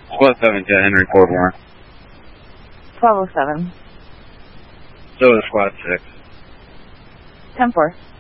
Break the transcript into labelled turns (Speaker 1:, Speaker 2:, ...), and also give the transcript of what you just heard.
Speaker 1: Squad 7 to Henry Ford Warren.
Speaker 2: 1207.
Speaker 1: So is Squad 6.
Speaker 2: 10-4.